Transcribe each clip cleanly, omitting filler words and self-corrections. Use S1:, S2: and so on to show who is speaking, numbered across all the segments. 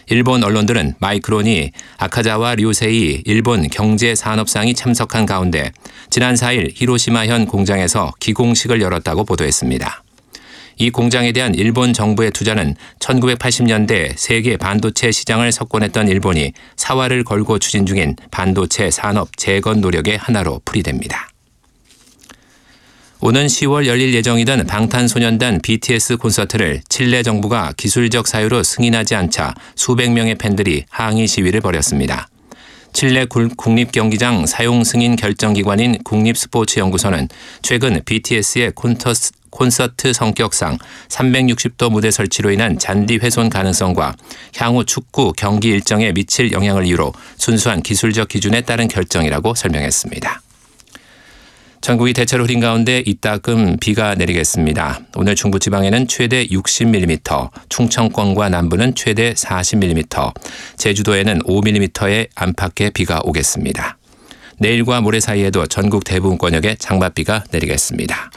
S1: 일본 언론들은 마이크론이 아카자와 류세이 일본 경제산업상이 참석한 가운데 지난 4일 히로시마현 공장에서 기공식을 열었다고 보도했습니다. 이 공장에 대한 일본 정부의 투자는 1980년대 세계 반도체 시장을 석권했던 일본이 사활을 걸고 추진 중인 반도체 산업 재건 노력의 하나로 풀이됩니다. 오는 10월 열릴 예정이던 방탄소년단 BTS 콘서트를 칠레 정부가 기술적 사유로 승인하지 않자 수백 명의 팬들이 항의 시위를 벌였습니다. 칠레 국립경기장 사용 승인 결정기관인 국립스포츠연구소는 최근 BTS의 콘서트 성격상 360도 무대 설치로 인한 잔디 훼손 가능성과 향후 축구 경기 일정에 미칠 영향을 이유로 순수한 기술적 기준에 따른 결정이라고 설명했습니다. 전국이 대체로 흐린 가운데 이따금 비가 내리겠습니다. 오늘 중부지방에는 최대 60mm, 충청권과 남부는 최대 40mm, 제주도에는 5mm의 안팎의 비가 오겠습니다. 내일과 모레 사이에도 전국 대부분권역에 장맛비가 내리겠습니다.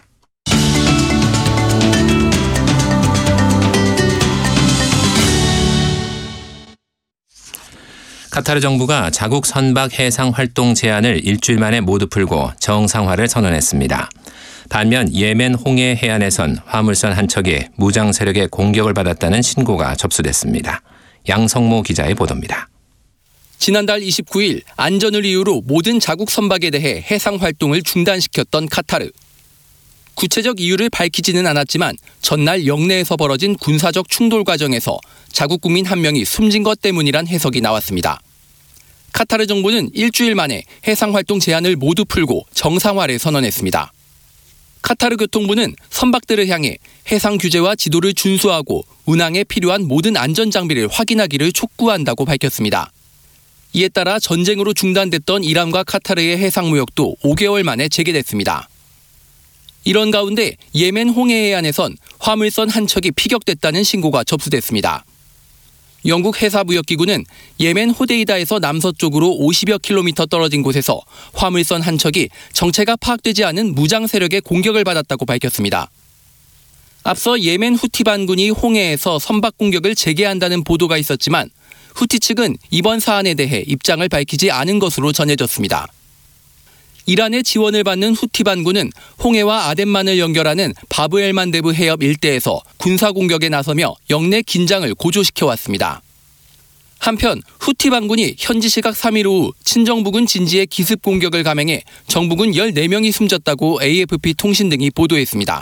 S1: 카타르 정부가 자국 선박 해상 활동 제한을 일주일 만에 모두 풀고 정상화를 선언했습니다. 반면 예멘 홍해 해안에선 화물선 한 척이 무장 세력의 공격을 받았다는 신고가 접수됐습니다. 양성모 기자의 보도입니다.
S2: 지난달 29일 안전을 이유로 모든 자국 선박에 대해 해상 활동을 중단시켰던 카타르. 구체적 이유를 밝히지는 않았지만 전날 영내에서 벌어진 군사적 충돌 과정에서 자국 국민 한 명이 숨진 것 때문이란 해석이 나왔습니다. 카타르 정부는 일주일 만에 해상 활동 제한을 모두 풀고 정상화를 선언했습니다. 카타르 교통부는 선박들을 향해 해상 규제와 지도를 준수하고 운항에 필요한 모든 안전 장비를 확인하기를 촉구한다고 밝혔습니다. 이에 따라 전쟁으로 중단됐던 이란과 카타르의 해상 무역도 5개월 만에 재개됐습니다. 이런 가운데 예멘 홍해 해안에선 화물선 한 척이 피격됐다는 신고가 접수됐습니다. 영국 해사무역기구는 예멘 호데이다에서 남서쪽으로 50여 킬로미터 떨어진 곳에서 화물선 한 척이 정체가 파악되지 않은 무장 세력의 공격을 받았다고 밝혔습니다. 앞서 예멘 후티 반군이 홍해에서 선박 공격을 재개한다는 보도가 있었지만 후티 측은 이번 사안에 대해 입장을 밝히지 않은 것으로 전해졌습니다. 이란의 지원을 받는 후티 반군은 홍해와 아덴만을 연결하는 바브엘 만데브 해협 일대에서 군사 공격에 나서며 영내 긴장을 고조시켜왔습니다. 한편 후티 반군이 현지 시각 3일 오후 친정부군 진지에 기습 공격을 감행해 정부군 14명이 숨졌다고 AFP 통신 등이 보도했습니다.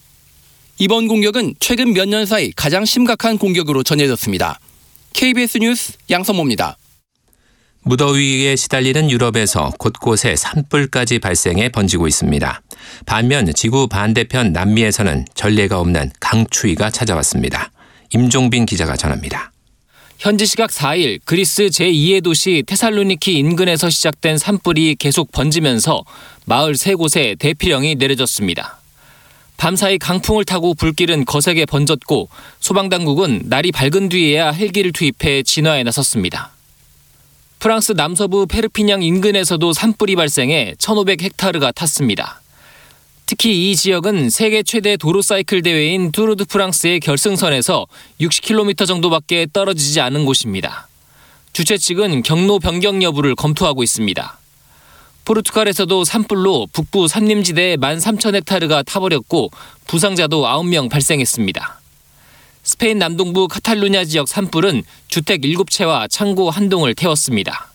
S2: 이번 공격은 최근 몇 년 사이 가장 심각한 공격으로 전해졌습니다. KBS 뉴스 양성모입니다.
S1: 무더위에 시달리는 유럽에서 곳곳에 산불까지 발생해 번지고 있습니다. 반면 지구 반대편 남미에서는 전례가 없는 강추위가 찾아왔습니다. 임종빈 기자가 전합니다.
S3: 현지 시각 4일 그리스 제2의 도시 테살로니키 인근에서 시작된 산불이 계속 번지면서 마을 3곳에 대피령이 내려졌습니다. 밤사이 강풍을 타고 불길은 거세게 번졌고 소방당국은 날이 밝은 뒤에야 헬기를 투입해 진화에 나섰습니다. 프랑스 남서부 페르피냥 인근에서도 산불이 발생해 1,500헥타르가 탔습니다. 특히 이 지역은 세계 최대 도로 사이클 대회인 투르 드 프랑스의 결승선에서 60km 정도밖에 떨어지지 않은 곳입니다. 주최 측은 경로 변경 여부를 검토하고 있습니다. 포르투갈에서도 산불로 북부 산림지대 13,000헥타르가 타버렸고 부상자도 9명 발생했습니다. 스페인 남동부 카탈루냐 지역 산불은 주택 7채와 창고 1동을 태웠습니다.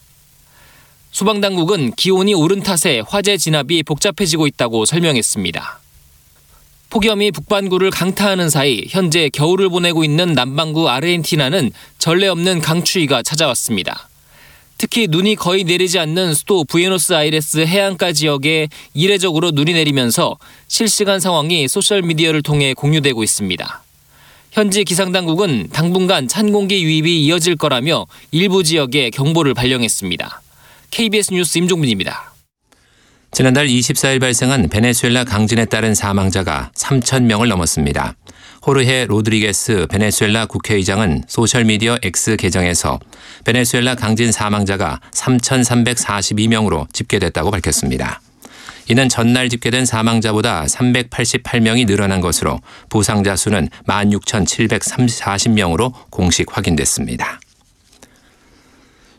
S3: 소방당국은 기온이 오른 탓에 화재 진압이 복잡해지고 있다고 설명했습니다. 폭염이 북반구를 강타하는 사이 현재 겨울을 보내고 있는 남반구 아르헨티나는 전례 없는 강추위가 찾아왔습니다. 특히 눈이 거의 내리지 않는 수도 부에노스아이레스 해안가 지역에 이례적으로 눈이 내리면서 실시간 상황이 소셜미디어를 통해 공유되고 있습니다. 현지 기상당국은 당분간 찬 공기 유입이 이어질 거라며 일부 지역에 경보를 발령했습니다. KBS 뉴스 임종빈입니다.
S1: 지난달 24일 발생한 베네수엘라 강진에 따른 사망자가 3,000명을 넘었습니다. 호르헤 로드리게스 베네수엘라 국회의장은 소셜미디어 X 계정에서 베네수엘라 강진 사망자가 3,342명으로 집계됐다고 밝혔습니다. 이는 전날 집계된 사망자보다 388명이 늘어난 것으로 부상자 수는 16,740명으로 공식 확인됐습니다.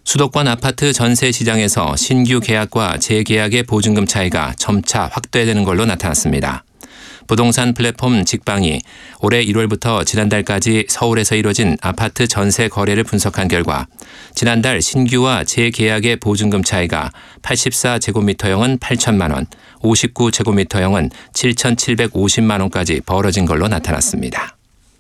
S1: 수도권 아파트 전세 시장에서 신규 계약과 재계약의 보증금 차이가 점차 확대되는 걸로 나타났습니다. 부동산 플랫폼 직방이 올해 1월부터 지난달까지 서울에서 이뤄진 아파트 전세 거래를 분석한 결과 지난달 신규와 재계약의 보증금 차이가 84제곱미터형은 8천만 원, 59제곱미터형은 7,750만 원까지 벌어진 걸로 나타났습니다.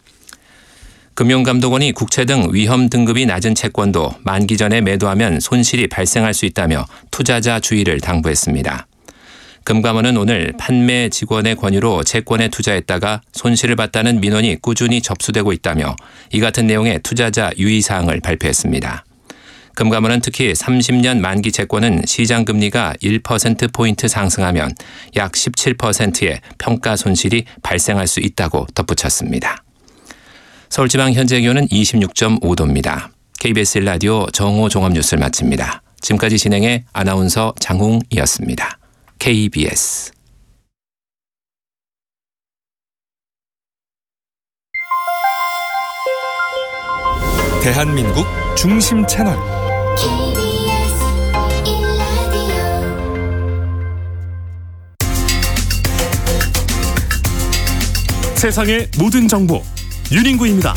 S1: 금융감독원이 국채 등 위험 등급이 낮은 채권도 만기 전에 매도하면 손실이 발생할 수 있다며 투자자 주의를 당부했습니다. 금감원은 오늘 판매 직원의 권유로 채권에 투자했다가 손실을 봤다는 민원이 꾸준히 접수되고 있다며 이 같은 내용의 투자자 유의사항을 발표했습니다. 금감원은 특히 30년 만기 채권은 시장금리가 1%포인트 상승하면 약 17%의 평가 손실이 발생할 수 있다고 덧붙였습니다. 서울지방 현재 기온은 26.5도입니다. KBS 1라디오 정오 종합뉴스를 마칩니다. 지금까지 진행의 아나운서 장홍이었습니다. KBS
S4: 대한민국 중심 채널
S5: KBS 1라디오
S4: 세상의 모든 정보 윤인구입니다.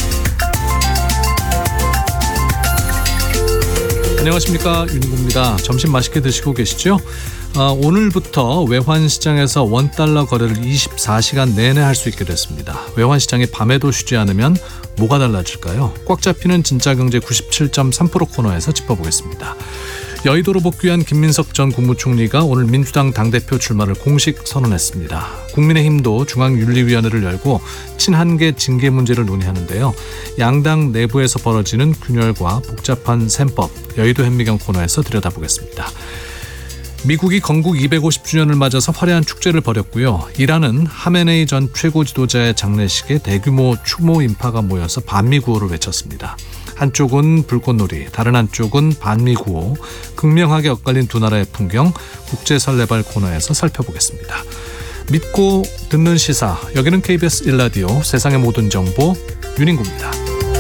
S6: 안녕하십니까, 윤인구입니다. 점심 맛있게 드시고 계시죠? 오늘부터 외환시장에서 원달러 거래를 24시간 내내 할 수 있게 됐습니다. 외환시장이 밤에도 쉬지 않으면 뭐가 달라질까요? 꽉 잡히는 진짜경제 97.3% 코너에서 짚어보겠습니다. 여의도로 복귀한 김민석 전 국무총리가 오늘 민주당 당대표 출마를 공식 선언했습니다. 국민의힘도 중앙윤리위원회를 열고 친한계 징계 문제를 논의하는데요. 양당 내부에서 벌어지는 균열과 복잡한 셈법, 여의도 현미경 코너에서 들여다보겠습니다. 미국이 건국 250주년을 맞아서 화려한 축제를 벌였고요. 이란은 하메네이 전 최고 지도자의 장례식에 대규모 추모 인파가 모여서 반미구호를 외쳤습니다. 한쪽은 불꽃놀이, 다른 한쪽은 반미구호, 극명하게 엇갈린 두 나라의 풍경, 국제설레발 코너에서 살펴보겠습니다. 믿고 듣는 시사, 여기는 KBS 1라디오 세상의 모든 정보 윤인구입니다.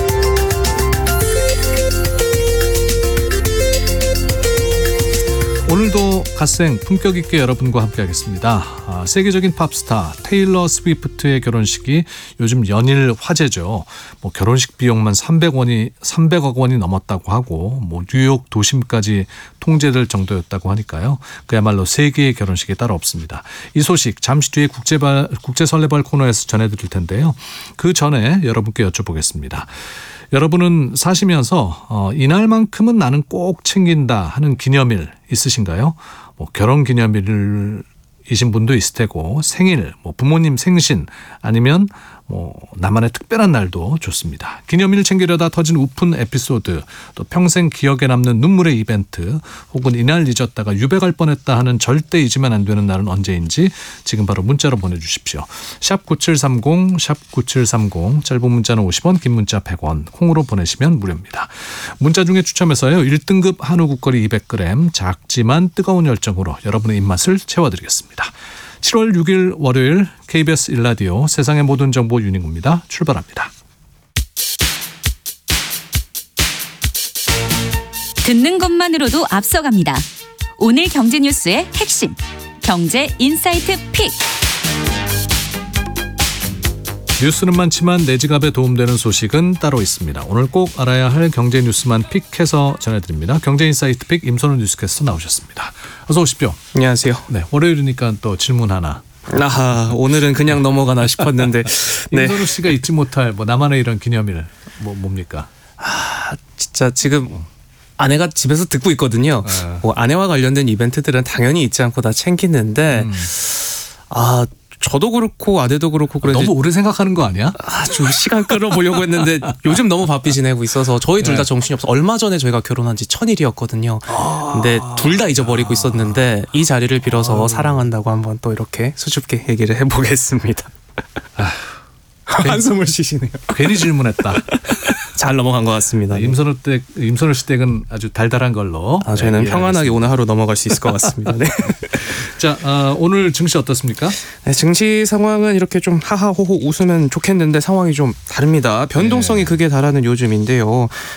S6: 오늘도 갓생 품격 있게 여러분과 함께하겠습니다. 세계적인 팝스타 테일러 스위프트의 결혼식이 요즘 연일 화제죠. 결혼식 비용만 300억 원이 넘었다고 하고 뉴욕 도심까지 통제될 정도였다고 하니까요. 그야말로 세계의 결혼식이 따로 없습니다. 이 소식 잠시 뒤에 국제설레발 코너에서 전해드릴 텐데요. 그 전에 여러분께 여쭤보겠습니다. 여러분은 사시면서 이날만큼은 나는 꼭 챙긴다 하는 기념일 있으신가요? 결혼 기념일이신 분도 있을 테고 생일, 부모님 생신 아니면 나만의 특별한 날도 좋습니다. 기념일 챙기려다 터진 우픈 에피소드, 또 평생 기억에 남는 눈물의 이벤트, 혹은 이날 잊었다가 유배갈 뻔했다 하는 절대 잊으면 안 되는 날은 언제인지 지금 바로 문자로 보내주십시오. 샵 9730, 샵 9730, 짧은 문자는 50원, 긴 문자 100원, 콩으로 보내시면 무료입니다. 문자 중에 추첨해서요 1등급 한우 국거리 200g, 작지만 뜨거운 열정으로 여러분의 입맛을 채워드리겠습니다. 7월 6일 월요일 KBS 1라디오 세상의 모든 정보 윤인구입니다. 출발합니다.
S7: 듣는 것만으로도 앞서갑니다. 오늘 경제 뉴스의 핵심, 경제 인사이트 픽.
S6: 뉴스는 많지만 내 지갑에 도움되는 소식은 따로 있습니다. 오늘 꼭 알아야 할 경제 뉴스만 픽해서 전해드립니다. 경제 인사이트 픽 임선우 뉴스캐스터 나오셨습니다. 어서 오십시오.
S8: 안녕하세요.
S6: 네, 월요일이니까 또 질문 하나.
S8: 오늘은 그냥 넘어가나 싶었는데 네.
S6: 임선우 씨가 잊지 못할 나만의 이런 기념일 뭡니까?
S8: 진짜 지금 아내가 집에서 듣고 있거든요. 아내와 관련된 이벤트들은 당연히 잊지 않고 다 챙기는데 저도 그렇고 아내도 그렇고 그런지
S6: 너무 오래 생각하는 거 아니야?
S8: 좀 시간 끌어보려고 했는데 요즘 너무 바삐 지내고 있어서 저희 둘 다 정신이 없어. 얼마 전에 저희가 결혼한 지 1000일이었거든요. 근데 둘 다 잊어버리고 있었는데 이 자리를 빌어서 사랑한다고 한번 또 이렇게 수줍게 얘기를 해보겠습니다. 한숨을 쉬시네요.
S6: 괜히 질문했다.
S8: 잘 넘어간 것 같습니다.
S6: 임선우 씨 댁은 아주 달달한 걸로.
S8: 저희는
S6: 네,
S8: 평안하게 오늘 하루 넘어갈 수 있을 것 같습니다. 네.
S6: 자, 오늘 증시 어떻습니까?
S8: 네, 증시 상황은 이렇게 좀 하하호호 웃으면 좋겠는데 상황이 좀 다릅니다. 변동성이 극에 달하는 요즘인데요.